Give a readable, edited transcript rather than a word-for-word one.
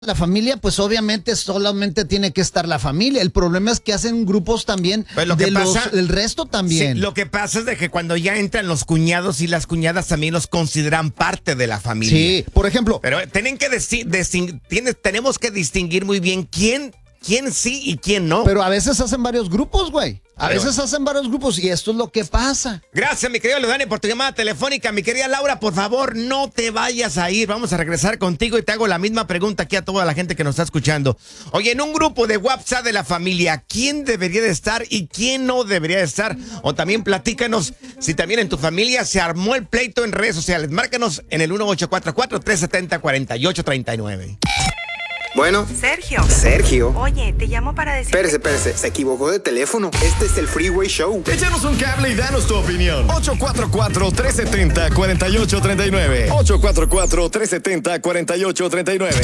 La familia, pues obviamente solamente tiene que estar la familia. El problema es que hacen grupos también Pues lo que del resto también. Sí, lo que pasa es de que cuando ya entran los cuñados y las cuñadas también los consideran parte de la familia. Sí, por ejemplo. Pero tienen que tenemos que distinguir muy bien quién sí y quién no. Pero a veces hacen varios grupos, güey. A veces hacen varios grupos y esto es lo que pasa. Gracias, mi querido Leodani, por tu llamada telefónica. Mi querida Laura, por favor, no te vayas a ir. Vamos a regresar contigo y te hago la misma pregunta aquí a toda la gente que nos está escuchando. Oye, en un grupo de WhatsApp de la familia, ¿quién debería de estar y quién no debería de estar? O también platícanos si también en tu familia se armó el pleito en redes sociales. Márcanos en el 1844-370-4839. Bueno. Sergio. Oye, te llamo para decir... Espérese. Se equivocó de teléfono. Este es el Freeway Show. Échanos un cable y danos tu opinión. 844-370-4839. 844-370-4839.